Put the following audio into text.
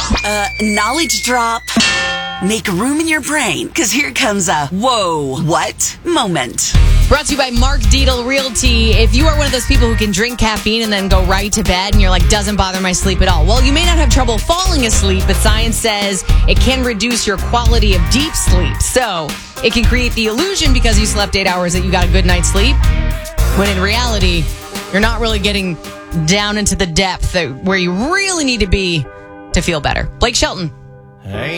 Knowledge drop. Make room in your brain, because here comes a whoa, what moment. Brought to you by Mark Deedle Realty. If you are one of those people who can drink caffeine and then go right to bed and you're like, doesn't bother my sleep at all. Well, you may not have trouble falling asleep, but science says it can reduce your quality of deep sleep. So it can create the illusion because you slept 8 hours that you got a good night's sleep, when in reality, you're not really getting down into the depth where you really need to be to feel better. Blake Shelton. Hey.